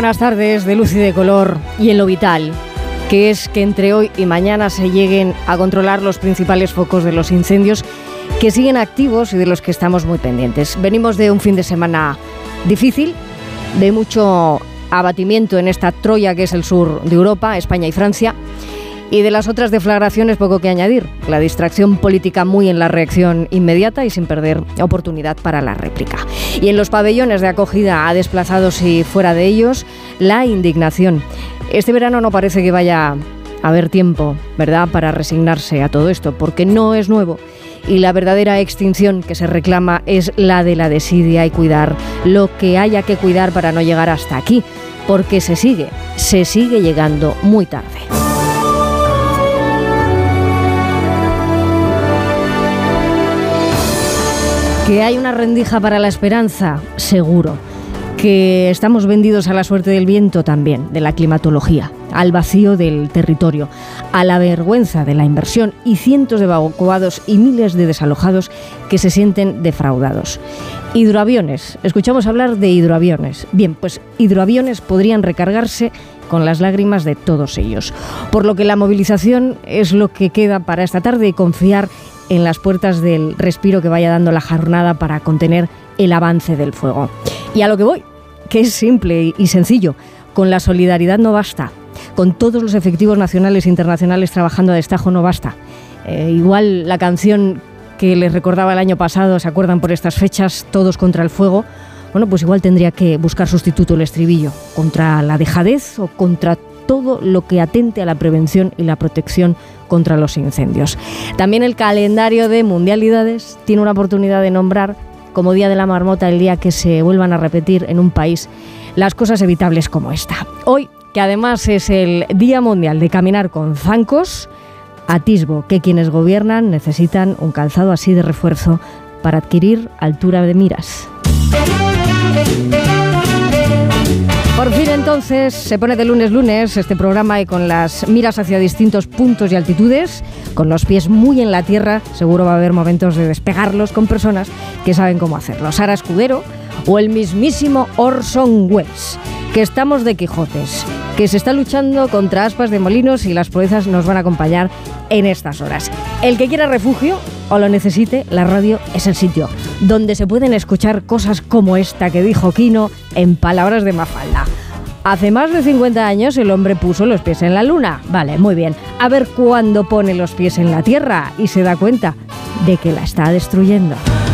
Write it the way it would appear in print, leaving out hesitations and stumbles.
Buenas tardes de luz y de color y en lo vital, que es que entre hoy y mañana se lleguen a controlar los principales focos de los incendios que siguen activos y de los que estamos muy pendientes. Venimos de un fin de semana difícil, de mucho abatimiento en esta Troya que es el sur de Europa, España y Francia, y de las otras deflagraciones poco que añadir. La distracción política muy en la reacción inmediata y sin perder oportunidad para la réplica. Y en los pabellones de acogida a desplazados y fuera de ellos, la indignación. Este verano no parece que vaya a haber tiempo, ¿verdad?, para resignarse a todo esto, porque no es nuevo. Y la verdadera extinción que se reclama es la de la desidia y cuidar lo que haya que cuidar para no llegar hasta aquí, porque se sigue llegando muy tarde. ¿Que hay una rendija para la esperanza? Seguro. ¿Que estamos vendidos a la suerte del viento? También, de la climatología, al vacío del territorio, a la vergüenza de la inversión y cientos de evacuados y miles de desalojados que se sienten defraudados. Hidroaviones. Escuchamos hablar de hidroaviones. Bien, pues hidroaviones podrían recargarse con las lágrimas de todos ellos. Por lo que la movilización es lo que queda para esta tarde y confiar en las puertas del respiro que vaya dando la jornada para contener el avance del fuego. Y a lo que voy, que es simple y sencillo, con la solidaridad no basta, con todos los efectivos nacionales e internacionales trabajando a destajo no basta. Igual la canción que les recordaba el año pasado, ¿se acuerdan por estas fechas? Todos contra el fuego. Bueno, pues igual tendría que buscar sustituto el estribillo, contra la dejadez o contra todo lo que atente a la prevención y la protección contra los incendios. También el calendario de mundialidades tiene una oportunidad de nombrar como Día de la Marmota el día que se vuelvan a repetir en un país las cosas evitables como esta. Hoy, que además es el Día Mundial de Caminar con Zancos, atisbo que quienes gobiernan necesitan un calzado así de refuerzo para adquirir altura de miras. Por fin entonces se pone de lunes este programa y con las miras hacia distintos puntos y altitudes, con los pies muy en la tierra, seguro va a haber momentos de despegarlos con personas que saben cómo hacerlo. Sara Escudero o el mismísimo Orson Welles, que estamos de Quijotes, que se está luchando contra aspas de molinos y las proezas nos van a acompañar en estas horas. El que quiera refugio o lo necesite, la radio es el sitio donde se pueden escuchar cosas como esta que dijo Quino en palabras de Mafalda. Hace más de 50 años el hombre puso los pies en la luna. Vale, muy bien. A ver cuándo pone los pies en la tierra y se da cuenta de que la está destruyendo.